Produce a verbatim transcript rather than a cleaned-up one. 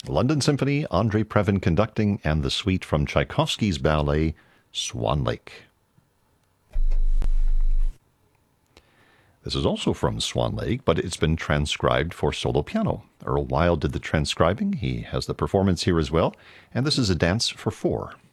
London Symphony, Andrei Previn conducting, and the suite from Tchaikovsky's ballet, Swan Lake. This is also from Swan Lake, but it's been transcribed for solo piano. Earl Wild did the transcribing. He has the performance here as well, and this is a dance for four.